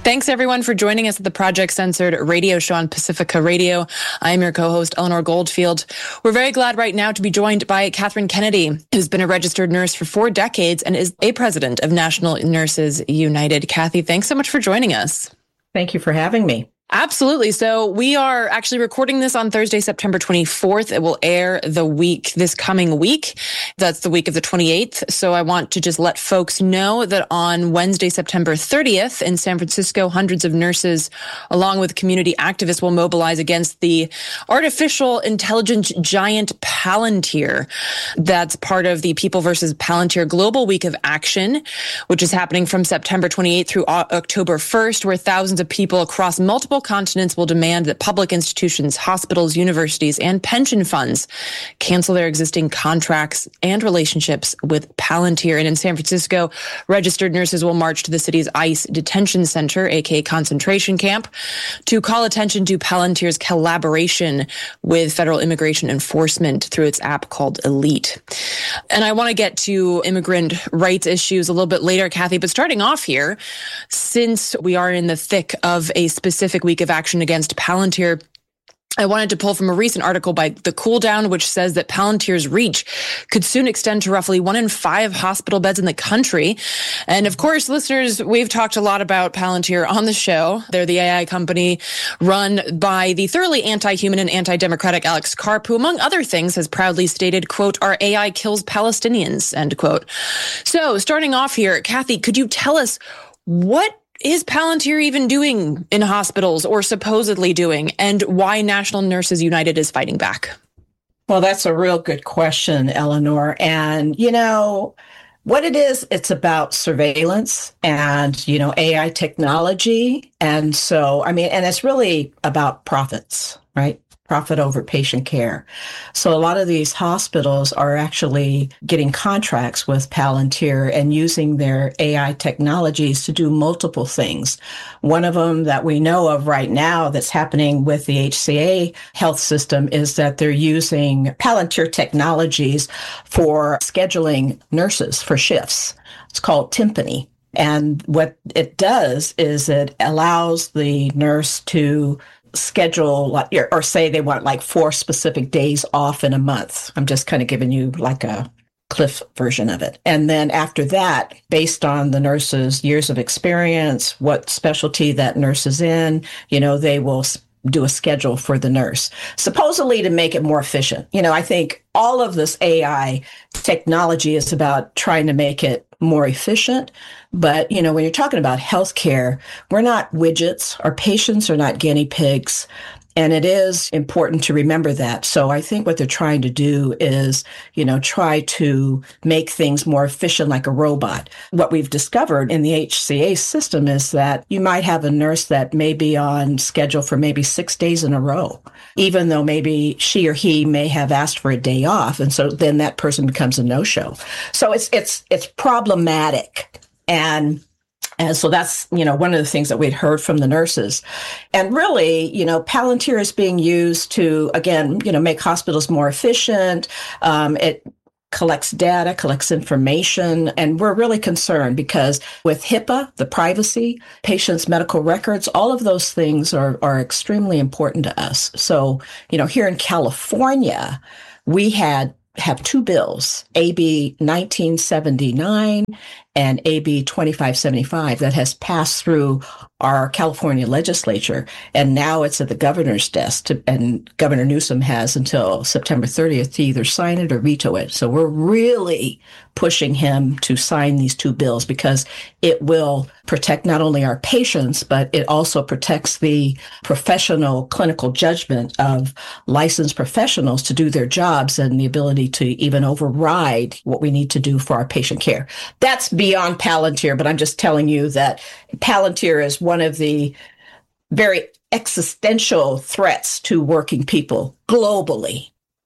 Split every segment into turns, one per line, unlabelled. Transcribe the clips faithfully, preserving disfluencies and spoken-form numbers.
Thanks, everyone, for joining us at the Project Censored radio show on Pacifica Radio. I'm your co-host, Eleanor Goldfield. We're very glad right now to be joined by Catherine Kennedy, who's been a registered nurse for four decades and is a president of National Nurses United. Kathy, thanks so much for joining us.
Thank you for having me.
Absolutely. So we are actually recording this on Thursday, September twenty-fourth. It will air the week, this coming week. That's the week of the twenty-eighth. So I want to just let folks know that on Wednesday, September thirtieth in San Francisco, hundreds of nurses, along with community activists, will mobilize against the artificial intelligence giant Palantir. That's part of the People versus Palantir Global Week of Action, which is happening from September twenty-eighth through October first, where thousands of people across multiple continents will demand that public institutions, hospitals, universities, and pension funds cancel their existing contracts and relationships with Palantir. And in San Francisco, registered nurses will march to the city's ICE detention center, aka concentration camp, to call attention to Palantir's collaboration with federal immigration enforcement through its app called Elite. And I want to get to immigrant rights issues a little bit later, Kathy, but starting off here, since we are in the thick of a specific week of action against Palantir, I wanted to pull from a recent article by The Cool Down, which says that Palantir's reach could soon extend to roughly one in five hospital beds in the country. And of course, listeners, we've talked a lot about Palantir on the show. They're the A I company run by the thoroughly anti-human and anti-democratic Alex Karp, who, among other things, has proudly stated, quote, "Our A I kills Palestinians," end quote. So starting off here, Kathy, could you tell us what is Palantir even doing in hospitals, or supposedly doing, and why National Nurses United is fighting back?
Well, that's a real good question, Eleanor. And, you know, what it is, it's about surveillance and, you know, A I technology. And so, I mean, and it's really about profits, right? Profit over patient care. So a lot of these hospitals are actually getting contracts with Palantir and using their A I technologies to do multiple things. One of them that we know of right now that's happening with the H C A health system is that they're using Palantir technologies for scheduling nurses for shifts. It's called Timpani. And what it does is it allows the nurse to schedule, or say they want like four specific days off in a month. I'm just kind of giving you like a cliff version of it. And then after that, based on the nurse's years of experience, what specialty that nurse is in, you know, they will do a schedule for the nurse, supposedly to make it more efficient. You know, I think all of this A I technology is about trying to make it more efficient. But, you know, when you're talking about healthcare, we're not widgets. Our patients are not guinea pigs. And it is important to remember that. So I think what they're trying to do is, you know, try to make things more efficient like a robot. What we've discovered in the H C A system is that you might have a nurse that may be on schedule for maybe six days in a row, even though maybe she or he may have asked for a day off. And so then that person becomes a no-show. So it's, it's, it's problematic. And And so that's, you know, one of the things that we'd heard from the nurses. And really, you know, Palantir is being used to, again, you know, make hospitals more efficient. Um, it collects data, collects information. And we're really concerned because with HIPAA, the privacy, patients' medical records, all of those things are, are extremely important to us. So, you know, here in California, we had have two bills, A B nineteen seventy-nine and A B twenty-five seventy-five, that has passed through our California legislature. And now it's at the governor's desk, to, and Governor Newsom has until September thirtieth to either sign it or veto it. So we're really pushing him to sign these two bills because it will protect not only our patients, but it also protects the professional clinical judgment of licensed professionals to do their jobs and the ability to even override what we need to do for our patient care. That's beyond Palantir, but I'm just telling you that Palantir is one of the very existential threats to working people globally.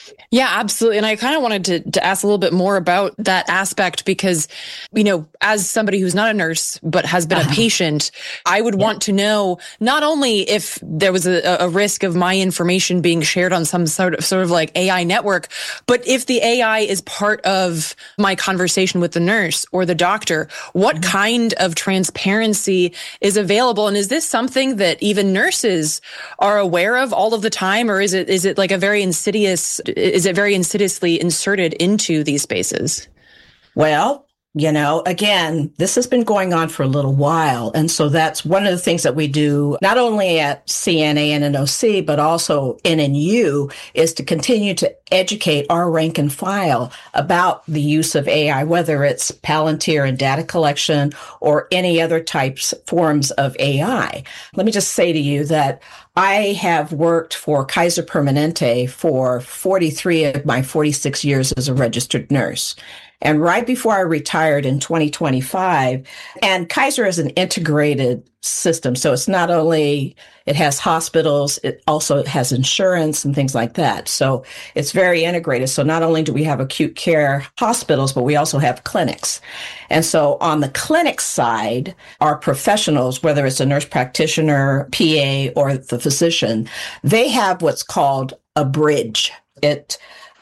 Yeah, absolutely. And I kind of wanted to, to ask a little bit more about that aspect because, you know, as somebody who's not a nurse, but has been uh-huh. a patient, I would yeah. want to know not only if there was a, a risk of my information being shared on some sort of, sort of like A I network, but if the A I is part of my conversation with the nurse or the doctor, what mm-hmm. kind of transparency is available? And is this something that even nurses are aware of all of the time? Or is it, is it like a very insidious, is it very insidiously inserted into these spaces?
Well, you know, again, this has been going on for a little while. And so that's one of the things that we do, not only at C N A and N O C, but also N N U, is to continue to educate our rank and file about the use of A I, whether it's Palantir and data collection or any other types, forms of A I. Let me just say to you that I have worked for Kaiser Permanente for forty-three of my forty-six years as a registered nurse. And right before I retired in twenty twenty-five, and Kaiser is an integrated system. So it's not only, it has hospitals, it also has insurance and things like that. So it's very integrated. So not only do we have acute care hospitals, but we also have clinics. And so on the clinic side, our professionals, whether it's a nurse practitioner, P A, or the physician, they have what's called a bridge. It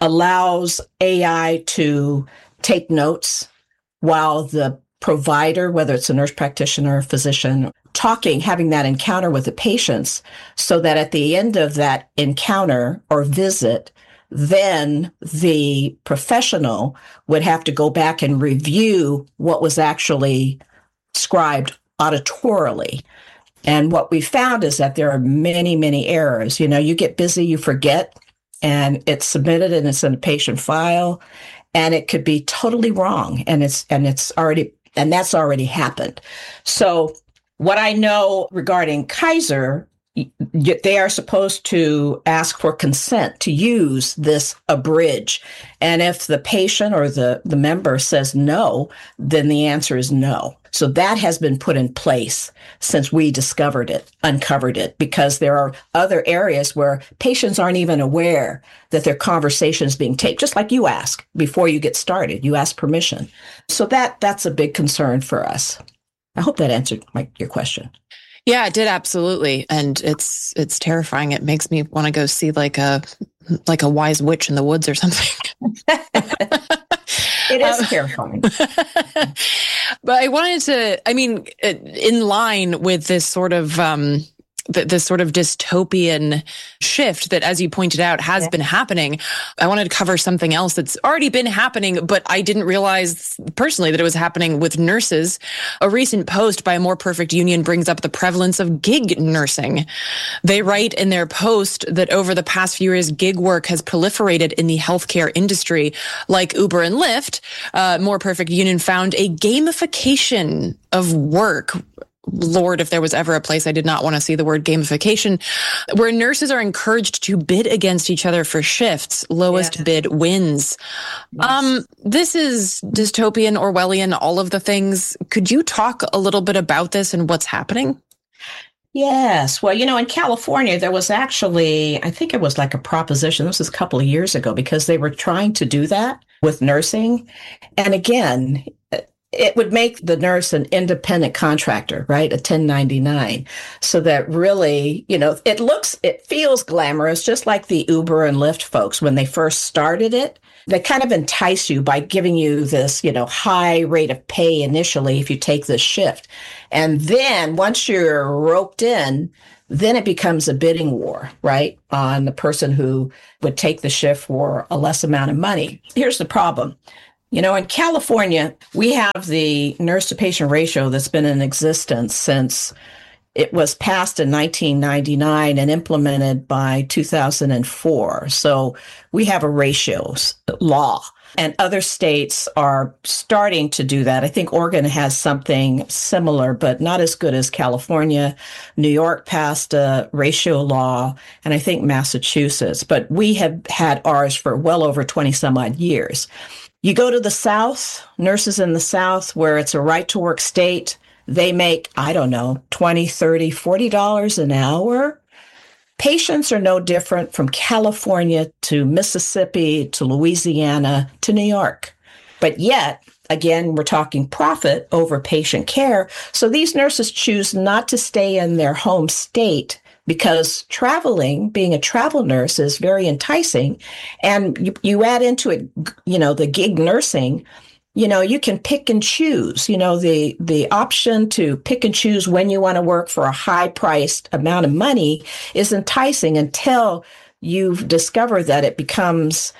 allows A I to take notes while the provider, whether it's a nurse practitioner or physician, talking, having that encounter with the patients, so that at the end of that encounter or visit, then the professional would have to go back and review what was actually scribed auditorily. And what we found is that there are many, many errors. You know, you get busy, you forget, and it's submitted and it's in a patient file. And it could be totally wrong. And it's, and it's already, and that's already happened. So what I know regarding Kaiser, they are supposed to ask for consent to use this abridge. And if the patient or the, the member says no, then the answer is no. So that has been put in place since we discovered it, uncovered it, because there are other areas where patients aren't even aware that their conversation is being taped, just like you ask before you get started. You ask permission. So that that's a big concern for us. I hope that answered my, your question.
Yeah, it did, absolutely. And it's it's terrifying. It makes me want to go see like a like a wise witch in the woods or something.
It is um, terrifying.
But I wanted to, I mean, in line with this sort of um this sort of dystopian shift that, as you pointed out, has yeah. been happening. I wanted to cover something else that's already been happening, but I didn't realize personally that it was happening with nurses. A recent post by a More Perfect Union brings up the prevalence of gig nursing. They write in their post that over the past few years, gig work has proliferated in the healthcare industry. Like Uber and Lyft, uh, More Perfect Union found a gamification of work. Lord, if there was ever a place I did not want to see the word gamification, where nurses are encouraged to bid against each other for shifts. Lowest yeah. bid wins. Yes. Um, this is dystopian, Orwellian, all of the things. Could you talk a little bit about this and what's happening?
Yes. Well, you know, in California, there was actually, I think it was like a proposition. This was a couple of years ago, because they were trying to do that with nursing. And again, it would make the nurse an independent contractor, right? A ten ninety-nine. So that really, you know, it looks, it feels glamorous, just like the Uber and Lyft folks when they first started it. They kind of entice you by giving you this, you know, high rate of pay initially if you take this shift. And then once you're roped in, then it becomes a bidding war, right, on the person who would take the shift for a less amount of money. Here's the problem. You know, in California, we have the nurse to patient ratio that's been in existence since it was passed in nineteen ninety-nine and implemented by two thousand four. So we have a ratios law, and other states are starting to do that. I think Oregon has something similar, but not as good as California. New York passed a ratio law, and I think Massachusetts, but we have had ours for well over twenty some odd years. You go to the South, nurses in the South, where it's a right to work state, they make, I don't know, twenty, thirty, forty dollars an hour. Patients are no different from California to Mississippi to Louisiana to New York. But yet, again, we're talking profit over patient care. So these nurses choose not to stay in their home state because traveling, being a travel nurse, is very enticing. And you, you add into it, you know, the gig nursing. You know, you can pick and choose, you know, the, the option to pick and choose when you want to work for a high priced amount of money is enticing until you've discovered that it becomes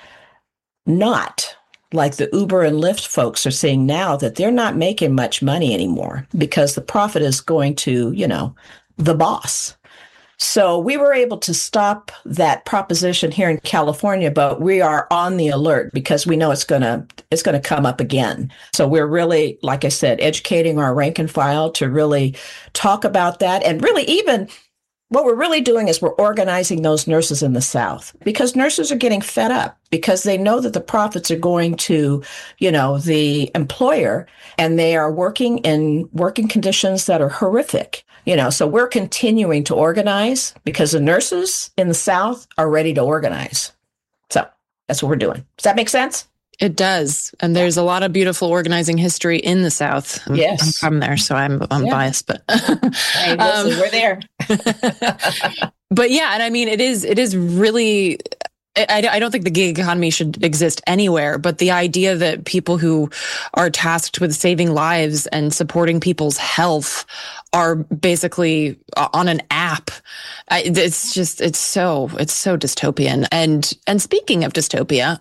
not like the Uber and Lyft folks are seeing now, that they're not making much money anymore because the profit is going to, you know, the boss. So we were able to stop that proposition here in California, but we are on the alert because we know it's going to it's going to come up again. So we're really, like I said, educating our rank and file to really talk about that. And really even what we're really doing is we're organizing those nurses in the South because nurses are getting fed up because they know that the profits are going to, you know, the employer, and they are working in working conditions that are horrific. You know, so we're continuing to organize because the nurses in the South are ready to organize. So that's what we're doing. Does that make sense?
It does. And there's a lot of beautiful organizing history in the South.
Yes.
I'm from there, so I'm I'm
yeah.
biased, but
hey, listen, um, we're there.
But yeah, and I mean, it is it is really, I, I don't think the gig economy should exist anywhere, but the idea that people who are tasked with saving lives and supporting people's health are basically on an app. I, it's just, it's so, it's so dystopian. And, and speaking of dystopia,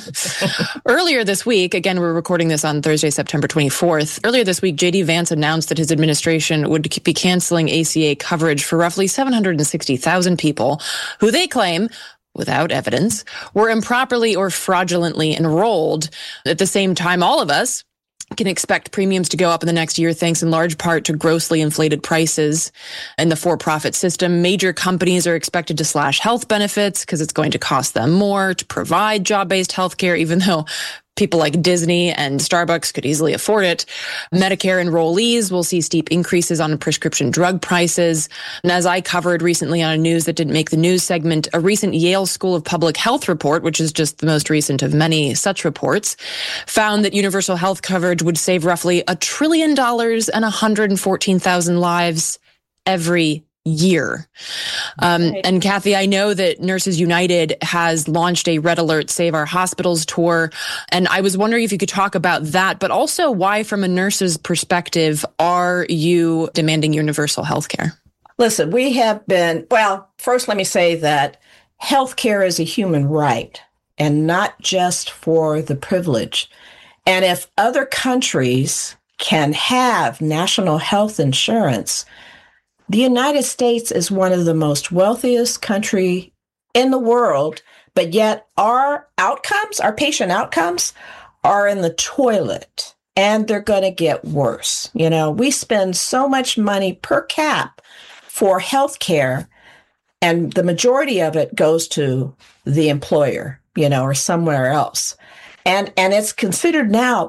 earlier this week, again, we're recording this on Thursday, September twenty-fourth. Earlier this week, J D Vance announced that his administration would be canceling A C A coverage for roughly seven hundred sixty thousand people who they claim, without evidence, were improperly or fraudulently enrolled. At the same time, all of us can expect premiums to go up in the next year, thanks in large part to grossly inflated prices in the for-profit system. Major companies are expected to slash health benefits because it's going to cost them more to provide job-based healthcare, even though people like Disney and Starbucks could easily afford it. Medicare enrollees will see steep increases on prescription drug prices. And as I covered recently on a news that didn't make the news segment, a recent Yale School of Public Health report, which is just the most recent of many such reports, found that universal health coverage would save roughly a trillion dollars and one hundred fourteen thousand lives every year. Um, right. And Kathy, I know that Nurses United has launched a Red Alert Save Our Hospitals tour. And I was wondering if you could talk about that, but also why, from a nurse's perspective, are you demanding universal health care?
Listen, we have been, well, first let me say that healthcare is a human right and not just for the privileged. And if other countries can have national health insurance, the United States is one of the most wealthiest country in the world, but yet our outcomes, our patient outcomes, are in the toilet, and they're going to get worse. You know, we spend so much money per cap for healthcare, and the majority of it goes to the employer, you know, or somewhere else. And and it's considered now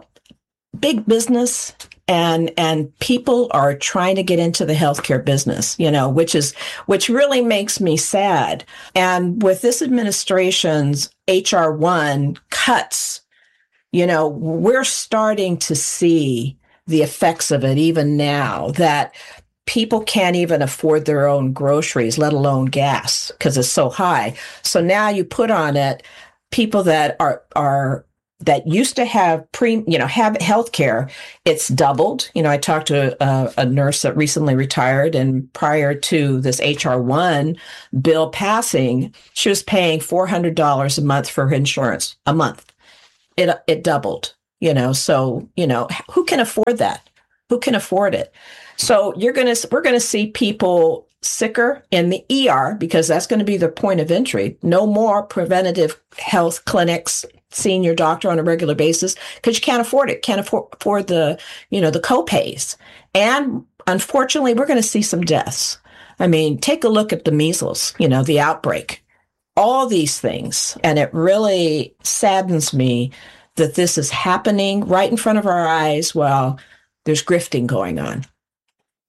big business. And and people are trying to get into the healthcare business, you know, which is which really makes me sad. And with this administration's H R one cuts, you know, we're starting to see the effects of it even now, that people can't even afford their own groceries, let alone gas, because it's so high. So now you put on it people that are are that used to have pre, you know, have health care, it's doubled. You know, I talked to a, a nurse that recently retired, and prior to this H R one bill passing, she was paying four hundred dollars a month for her insurance a month. It it doubled, you know, so, you know, who can afford that? Who can afford it? So you're going to, we're going to see people sicker in the E R because that's going to be their point of entry. No more preventative health clinics, seeing your doctor on a regular basis because you can't afford it, can't afford, afford the, you know, the co-pays. And unfortunately, we're going to see some deaths. I mean, take a look at the measles, you know, the outbreak, all these things. And it really saddens me that this is happening right in front of our eyes while there's grifting going on.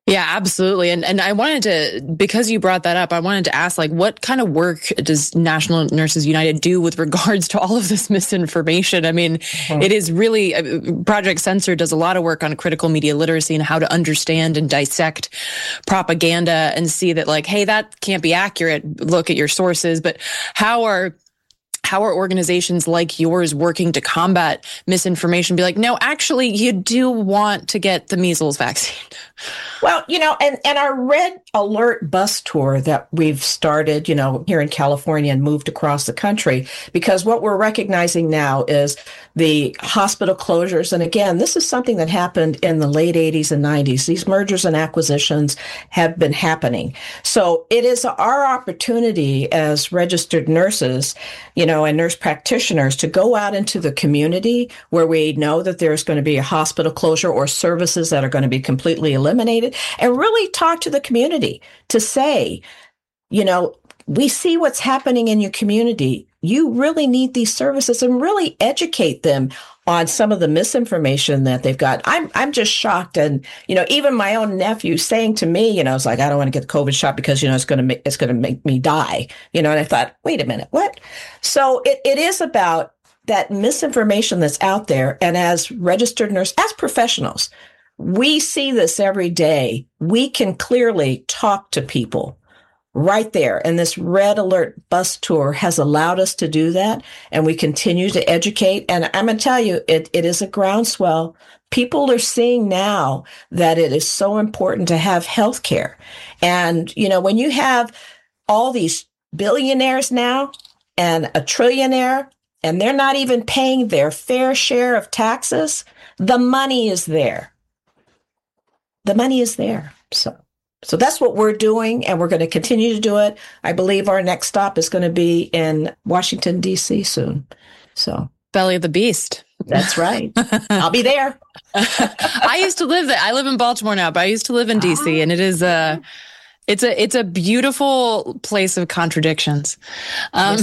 Yeah, absolutely. And and I wanted to, because you brought that up, I wanted to ask, like, what kind of work does National Nurses United do with regards to all of this misinformation? I mean, mm-hmm. it is really, Project Censor does a lot of work on critical media literacy and how to understand and dissect propaganda and see that, like, hey, that can't be accurate. Look at your sources. But how are How are organizations like yours working to combat misinformation? Be like, no, actually, you do want to get the measles vaccine.
Well, you know, and, and our Red Alert bus tour that we've started, you know, here in California and moved across the country, because what we're recognizing now is the hospital closures. And again, this is something that happened in the late eighties and nineties. These mergers and acquisitions have been happening. So it is our opportunity as registered nurses, you know, and nurse practitioners to go out into the community where we know that there's going to be a hospital closure or services that are going to be completely eliminated, and really talk to the community to say, you know, we see what's happening in your community. You really need these services, and really educate them on some of the misinformation that they've got. I'm I'm just shocked. And, you know, even my own nephew saying to me, you know, it's like, I don't want to get the COVID shot because, you know, it's going to make, it's going to make me die. You know, and I thought, wait a minute, what? So it, it is about that misinformation that's out there. And as registered nurses, as professionals, we see this every day. We can clearly talk to people right there. And this Red Alert bus tour has allowed us to do that. And we continue to educate. And I'm going to tell you, it, it is a groundswell. People are seeing now that it is so important to have health care. And, you know, when you have all these billionaires now and a trillionaire, and they're not even paying their fair share of taxes, the money is there. The money is there. So. So that's what we're doing, and we're going to continue to do it. I believe our next stop is going to be in Washington, D C soon. So
belly of the beast.
That's right. I'll be there.
I used to live there. I live in Baltimore now, but I used to live in D C, and it is a, it's a, it's a beautiful place of contradictions. Um,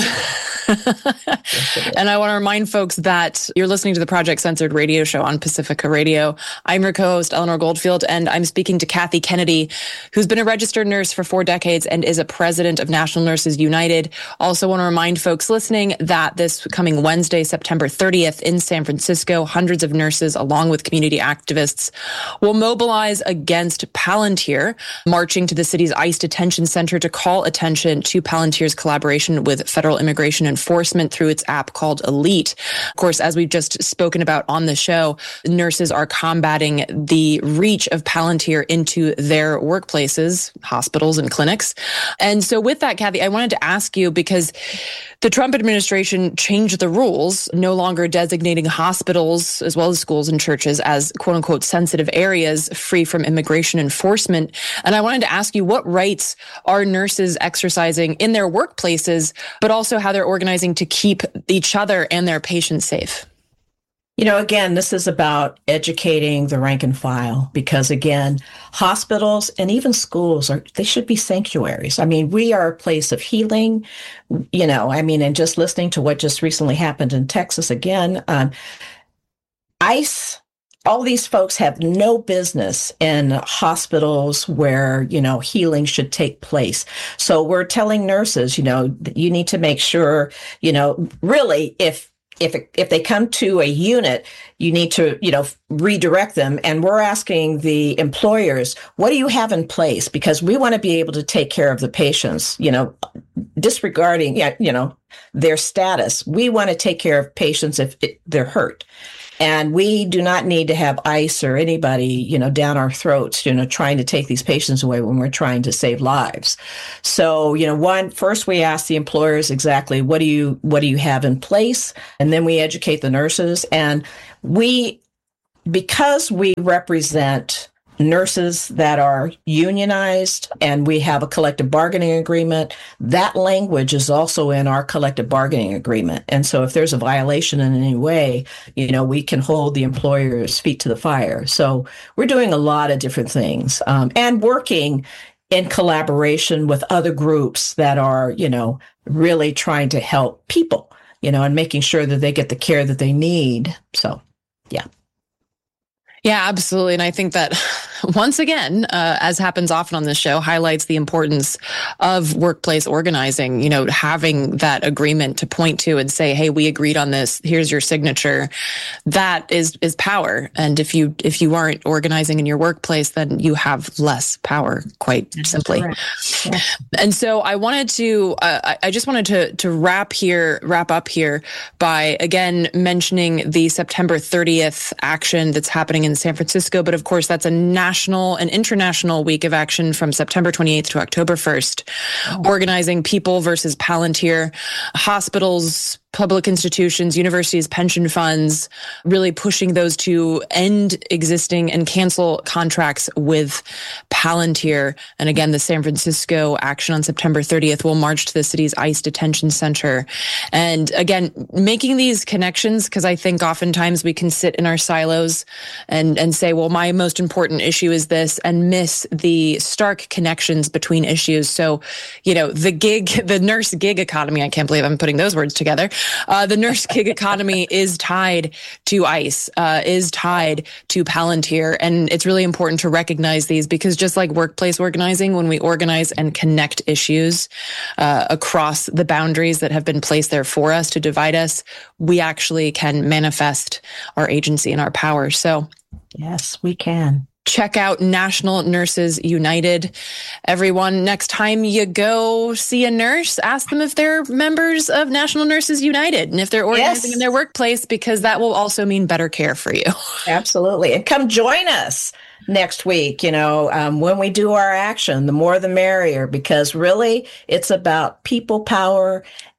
and I want to remind folks that you're listening to the Project Censored radio show on Pacifica Radio. I'm your co-host, Eleanor Goldfield, and I'm speaking to Kathy Kennedy, who's been a registered nurse for four decades and is a president of National Nurses United. Also want to remind folks listening that this coming Wednesday, September thirtieth in San Francisco, hundreds of nurses, along with community activists, will mobilize against Palantir, marching to the city's ICE detention center to call attention to Palantir's collaboration with federal immigration enforcement through its app called Elite. Of course, as we've just spoken about on the show, nurses are combating the reach of Palantir into their workplaces, hospitals and clinics. And so with that, Kathy, I wanted to ask you, because the Trump administration changed the rules, no longer designating hospitals as well as schools and churches as quote unquote sensitive areas free from immigration enforcement. And I wanted to ask you, what rights are nurses exercising in their workplaces, but also how they're organizing to keep each other and their patients safe?
You know, again, this is about educating the rank and file, because again, hospitals and even schools are, they should be sanctuaries. I mean, we are a place of healing, you know, I mean, and just listening to what just recently happened in Texas again, um, ICE, all these folks have no business in hospitals where, you know, healing should take place. So we're telling nurses, you know, you need to make sure, you know, really, if If if they come to a unit, you need to, you know, redirect them. And we're asking the employers, what do you have in place? Because we want to be able to take care of the patients, you know, disregarding, yeah, you know, their status. We want to take care of patients if it, they're hurt. And we do not need to have ICE or anybody, you know, down our throats, you know, trying to take these patients away when we're trying to save lives. So, you know, one, first we ask the employers exactly what do you, what do you have in place? And then we educate the nurses. And we, because we represent nurses that are unionized and we have a collective bargaining agreement, that language is also in our collective bargaining agreement. And so if there's a violation in any way, you know, we can hold the employer's feet to the fire. So we're doing a lot of different things, um, and working in collaboration with other groups that are, you know, really trying to help people, you know, and making sure that they get the care that they need. So, yeah.
Yeah, absolutely. And I think that once again, uh, as happens often on this show, highlights the importance of workplace organizing, you know, having that agreement to point to and say, hey, we agreed on this. Here's your signature. That is, is power. And if you, if you aren't organizing in your workplace, then you have less power, quite That's simply. Yeah. And so I wanted to, uh, I just wanted to, to wrap here, wrap up here by again mentioning the September thirtieth action that's happening in San Francisco. But of course, that's a national and international week of action from September twenty-eighth to October first, oh. organizing People versus Palantir, hospitals, public institutions, universities, pension funds, really pushing those to end existing and cancel contracts with Palantir. And again, the San Francisco action on September thirtieth will march to the city's ICE detention center. And again, making these connections, because I think oftentimes we can sit in our silos and, and say, well, my most important issue is this, and miss the stark connections between issues. So, you know, the gig, the nurse gig economy, I can't believe I'm putting those words together. Uh, the nurse gig economy is tied to ICE, uh, is tied to Palantir. And it's really important to recognize these because just like workplace organizing, when we organize and connect issues uh, across the boundaries that have been placed there for us to divide us, we actually can manifest our agency and our power. So,
yes, we can.
Check out National Nurses United. Everyone, next time you go see a nurse, ask them if they're members of National Nurses United and if they're organizing yes. in their workplace, because that will also mean better care for you.
Absolutely. And come join us next week, you know, um, when we do our action, the more the merrier, because really it's about people power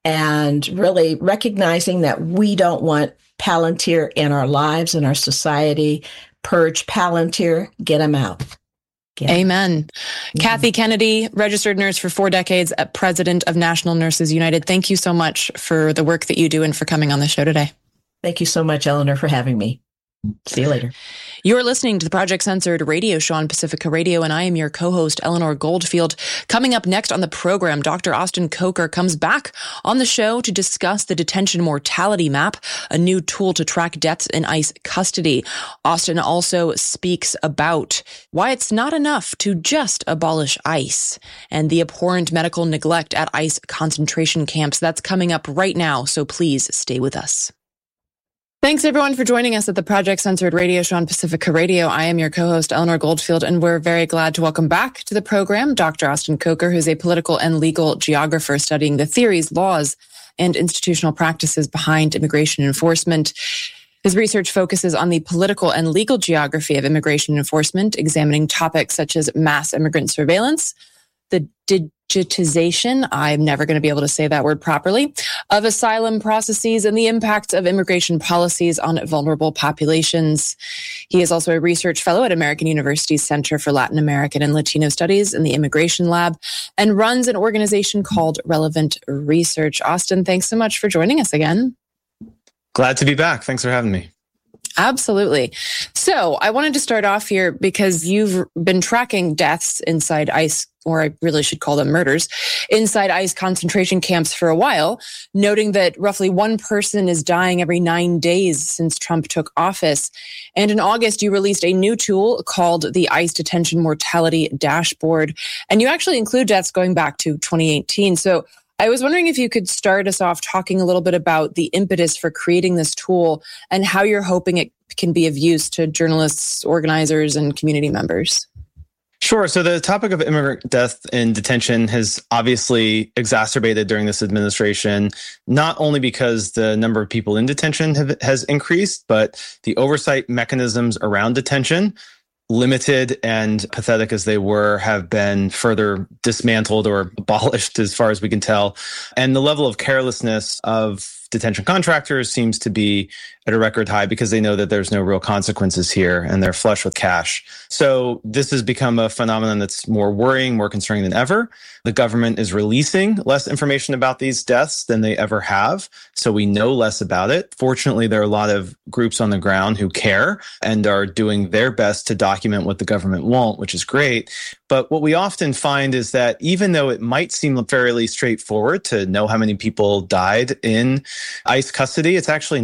and really recognizing that we don't want Palantir in our lives, in our society. Purge Palantir, get them out. Get
Amen. Mm-hmm. Kathy Kennedy, registered nurse for four decades, president of National Nurses United. Thank you so much for the work that you do and for coming on the show today.
Thank you so much, Eleanor, for having me. See you later.
You're listening to the Project Censored radio show on Pacifica Radio, and I am your co-host, Eleanor Goldfield. Coming up next on the program, Doctor Austin Coker comes back on the show to discuss the detention mortality map, a new tool to track deaths in ICE custody. Austin also speaks about why it's not enough to just abolish ICE and the abhorrent medical neglect at ICE concentration camps. That's coming up right now, so please stay with us. Thanks, everyone, for joining us at the Project Censored radio show on Pacifica Radio. I am your co-host, Eleanor Goldfield, and we're very glad to welcome back to the program Doctor Austin Coker, who's a political and legal geographer studying the theories, laws, and institutional practices behind immigration enforcement. His research focuses on the political and legal geography of immigration enforcement, examining topics such as mass immigrant surveillance, the digitization, I'm never going to be able to say that word properly, of asylum processes and the impacts of immigration policies on vulnerable populations. He is also a research fellow at American University's Center for Latin American and Latino Studies in the Immigration Lab and runs an organization called Relevant Research. Austin, thanks so much for joining us again.
Glad to be back. Thanks for having me.
Absolutely. So I wanted to start off here because you've been tracking deaths inside ICE, or I really should call them murders, inside ICE concentration camps for a while, noting that roughly one person is dying every nine days since Trump took office. And in August, you released a new tool called the ICE Detention Mortality Dashboard. And you actually include deaths going back to twenty eighteen. So I was wondering if you could start us off talking a little bit about the impetus for creating this tool and how you're hoping it can be of use to journalists, organizers, and community members.
Sure. So the topic of immigrant death in detention has obviously exacerbated during this administration, not only because the number of people in detention have, has increased, but the oversight mechanisms around detention, limited and pathetic as they were, have been further dismantled or abolished as far as we can tell. And the level of carelessness of detention contractors seems to be at a record high because they know that there's no real consequences here and they're flush with cash. So this has become a phenomenon that's more worrying, more concerning than ever. The government is releasing less information about these deaths than they ever have, so we know less about it. Fortunately, there are a lot of groups on the ground who care and are doing their best to document what the government won't, which is great. But what we often find is that even though it might seem fairly straightforward to know how many people died in ICE custody, it's actually not.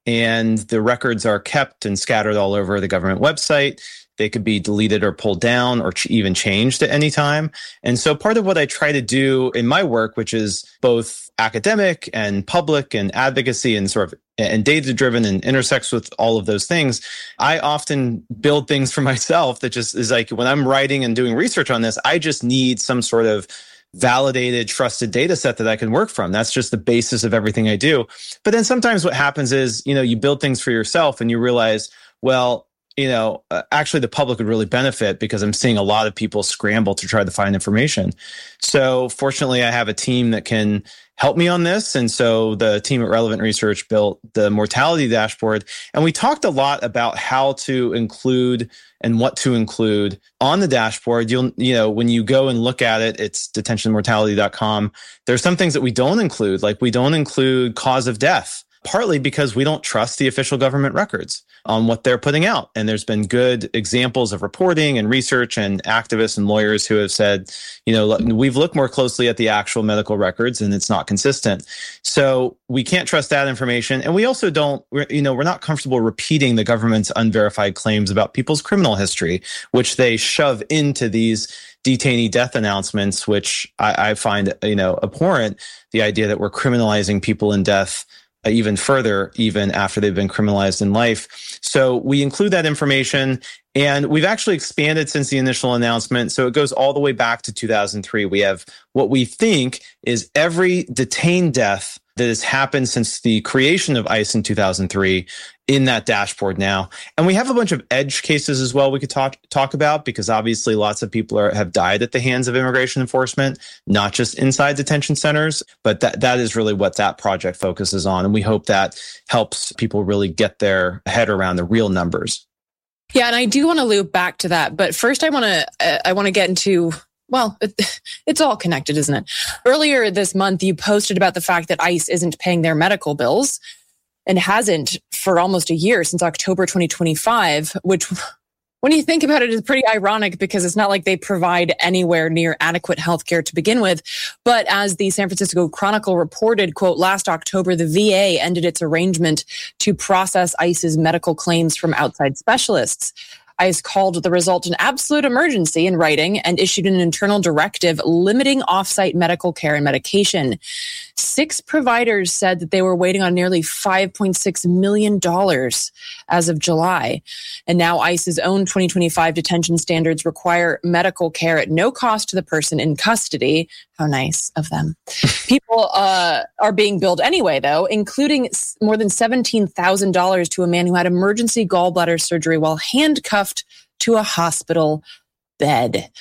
and the records are kept and scattered all over the government website. They could be deleted or pulled down or ch- even changed at any time. And so part of what I try to do in my work, which is both academic and public and advocacy and sort of and data driven and intersects with all of those things, I often build things for myself that just is like when I'm writing and doing research on this, I just need some sort of validated, trusted data set that I can work from. That's just the basis of everything I do. But then sometimes what happens is, you know, you build things for yourself and you realize, well, you know, uh, actually the public would really benefit because I'm seeing a lot of people scramble to try to find information. So fortunately, I have a team that can help me on this. And so the team at Relevant Research built the mortality dashboard. And we talked a lot about how to include and what to include on the dashboard. You'll, you know, when you go and look at it, it's detention mortality dot com. There's some things that we don't include, like we don't include cause of death, partly because we don't trust the official government records on what they're putting out. And there's been good examples of reporting and research and activists and lawyers who have said, you know, we've looked more closely at the actual medical records and it's not consistent. So we can't trust that information. And we also don't, we're, you know, we're not comfortable repeating the government's unverified claims about people's criminal history, which they shove into these detainee death announcements, which I, I find, you know, abhorrent. The idea that we're criminalizing people in death even further, even after they've been criminalized in life. So we include that information, and we've actually expanded since the initial announcement. So it goes all the way back to two thousand three. We have what we think is every detained death that has happened since the creation of ICE in two thousand three in that dashboard now. And we have a bunch of edge cases as well we could talk talk about, because obviously lots of people are, have died at the hands of immigration enforcement, not just inside detention centers. But that that is really what that project focuses on. And we hope that helps people really get their head around the real numbers.
Yeah, and I do want to loop back to that. But first, I want to uh, I want to get into, well, it, it's all connected, isn't it? Earlier this month, you posted about the fact that ICE isn't paying their medical bills and hasn't for almost a year, since October twenty twenty-five, which, when you think about it, is pretty ironic because it's not like they provide anywhere near adequate healthcare to begin with. But as the San Francisco Chronicle reported, quote, last October, the V A ended its arrangement to process ICE's medical claims from outside specialists. ICE called the result an absolute emergency in writing and issued an internal directive limiting offsite medical care and medication. Six providers said that they were waiting on nearly five point six million dollars as of July. And now ICE's own twenty twenty-five detention standards require medical care at no cost to the person in custody. How nice of them. People uh, are being billed anyway, though, including more than seventeen thousand dollars to a man who had emergency gallbladder surgery while handcuffed to a hospital bed.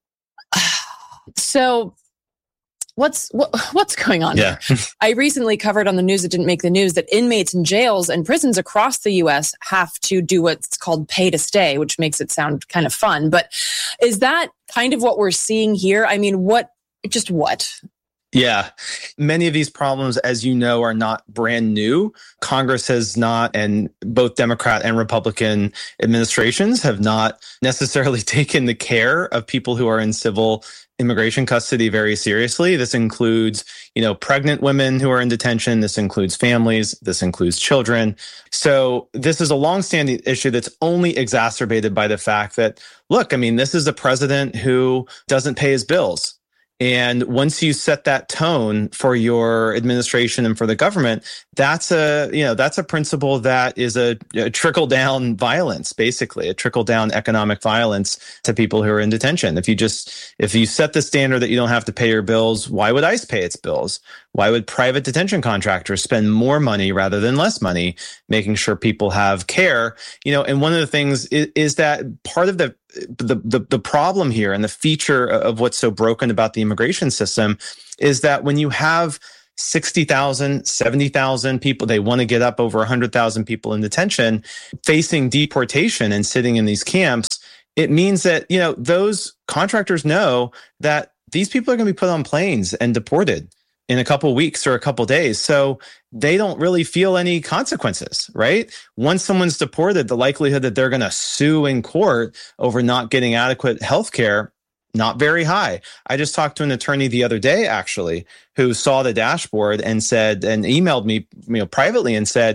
So what's what, what's going on
yeah.
here? I recently covered on the news that didn't make the news that inmates in jails and prisons across the U S have to do what's called pay to stay, which makes it sound kind of fun. But is that kind of what we're seeing here? I mean, what, just what?
Yeah. Many of these problems, as you know, are not brand new. Congress has not, and both Democrat and Republican administrations have not necessarily taken the care of people who are in civil immigration custody very seriously. This includes, you know, pregnant women who are in detention. This includes families. This includes children. So this is a longstanding issue that's only exacerbated by the fact that, look, I mean, this is a president who doesn't pay his bills. And once you set that tone for your administration and for the government, that's a, you know, that's a principle that is a, a trickle down violence, basically a trickle down economic violence to people who are in detention. If you just, if you set the standard that you don't have to pay your bills, why would ICE pay its bills? Why would private detention contractors spend more money rather than less money, making sure people have care? You know, and one of the things is, is that part of the The, the the problem here and the feature of what's so broken about the immigration system is that when you have sixty thousand, seventy thousand people, they want to get up over one hundred thousand people in detention facing deportation and sitting in these camps, it means that, you know, those contractors know that these people are going to be put on planes and deported in a couple of weeks or a couple of days. So they don't really feel any consequences, right? Once someone's deported, the likelihood that they're going to sue in court over not getting adequate health care, not very high. I just talked to an attorney the other day, actually, who saw the dashboard and said, and emailed me, you know, privately and said,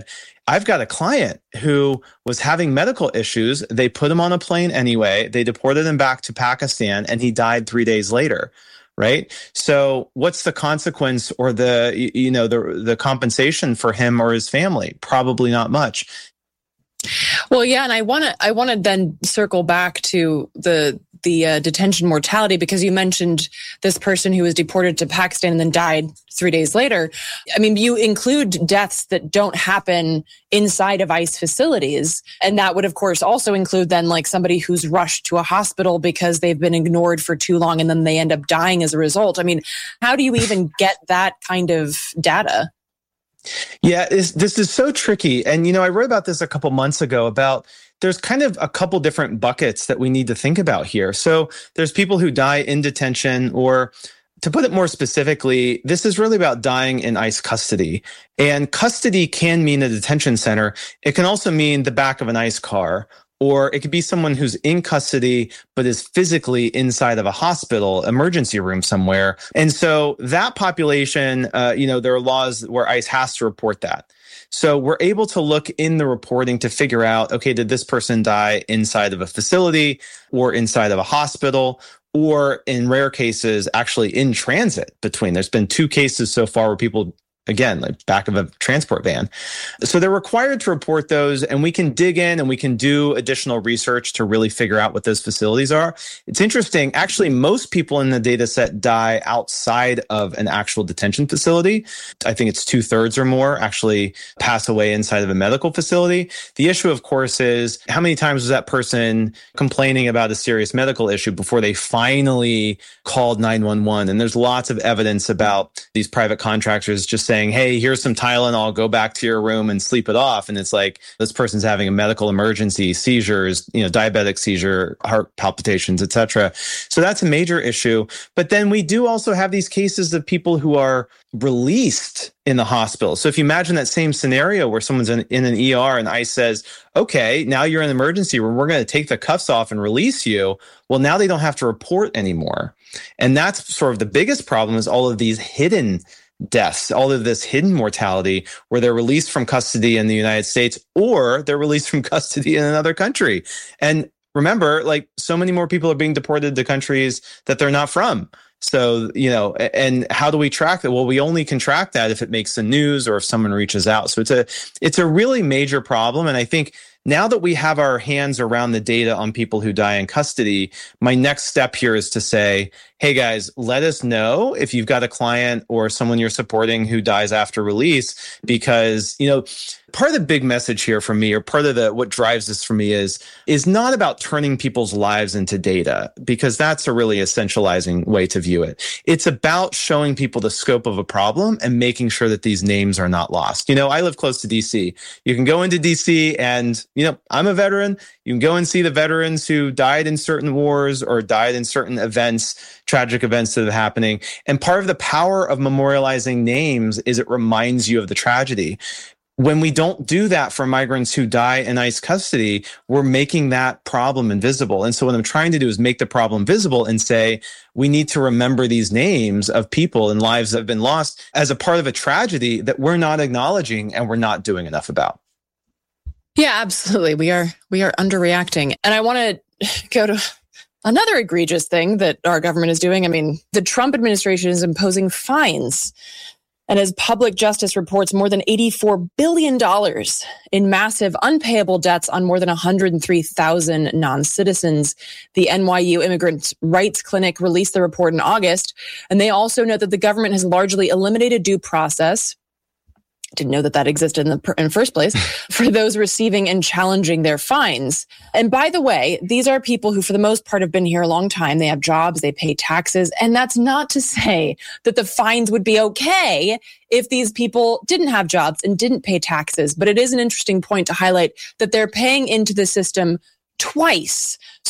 I've got a client who was having medical issues. They put him on a plane anyway. They deported him back to Pakistan, and he died three days later. Right. So what's the consequence or the, you know, the, the compensation for him or his family? Probably not much.
Well, yeah. And I want to, I want to then circle back to the, the uh, detention mortality, because you mentioned this person who was deported to Pakistan and then died three days later. I mean, you include deaths that don't happen inside of ICE facilities. And that would, of course, also include then like somebody who's rushed to a hospital because they've been ignored for too long and then they end up dying as a result. I mean, how do you even get that kind of data?
Yeah, this, this is so tricky. And, you know, I wrote about this a couple months ago about there's kind of a couple different buckets that we need to think about here. So there's people who die in detention, or to put it more specifically, this is really about dying in ICE custody. And custody can mean a detention center. It can also mean the back of an ICE car, or it could be someone who's in custody, but is physically inside of a hospital, emergency room somewhere. And so that population, uh, you know, there are laws where ICE has to report that. So we're able to look in the reporting to figure out, okay, did this person die inside of a facility or inside of a hospital, or in rare cases, actually in transit between? There's been two cases so far where people, again, like back of a transport van. So they're required to report those, and we can dig in and we can do additional research to really figure out what those facilities are. It's interesting. Actually, most people in the data set die outside of an actual detention facility. I think it's two thirds or more actually pass away inside of a medical facility. The issue, of course, is how many times was that person complaining about a serious medical issue before they finally called nine one one? And there's lots of evidence about these private contractors just saying, saying, hey, here's some Tylenol, go back to your room and sleep it off. And it's like, this person's having a medical emergency, seizures, you know, diabetic seizure, heart palpitations, et cetera. So that's a major issue. But then we do also have these cases of people who are released in the hospital. So if you imagine that same scenario where someone's in, in an E R and ICE says, okay, now you're in an emergency room, we're going to take the cuffs off and release you. Well, now they don't have to report anymore. And that's sort of the biggest problem, is all of these hidden deaths, all of this hidden mortality, where they're released from custody in the United States or they're released from custody in another country. And remember, like, so many more people are being deported to countries that they're not from. So, you know, and how do we track that? Well, we only can track that if it makes the news or if someone reaches out. So it's a, it's a really major problem. And I think now that we have our hands around the data on people who die in custody, my next step here is to say, hey guys, let us know if you've got a client or someone you're supporting who dies after release, because, you know, part of the big message here for me, or part of the what drives this for me, is is not about turning people's lives into data, because that's a really essentializing way to view it. It's about showing people the scope of a problem and making sure that these names are not lost. You know, I live close to D C. You can go into D C and, you know, I'm a veteran. You can go and see the veterans who died in certain wars or died in certain events, tragic events that are happening. And part of the power of memorializing names is it reminds you of the tragedy. When we don't do that for migrants who die in ICE custody, we're making that problem invisible. And so what I'm trying to do is make the problem visible and say, we need to remember these names of people and lives that have been lost as a part of a tragedy that we're not acknowledging and we're not doing enough about.
Yeah, absolutely. We are we are underreacting. And I want to go to another egregious thing that our government is doing. I mean, the Trump administration is imposing fines. And as Public Justice reports, more than eighty-four billion dollars in massive unpayable debts on more than one hundred three thousand non-citizens. The N Y U Immigrant Rights Clinic released the report in August. And they also note that the government has largely eliminated due process. Didn't know that that existed in the in the first place, for those receiving and challenging their fines. And by the way, these are people who, for the most part, have been here a long time. They have jobs, they pay taxes. And that's not to say that the fines would be okay if these people didn't have jobs and didn't pay taxes. But it is an interesting point to highlight that they're paying into the system twice.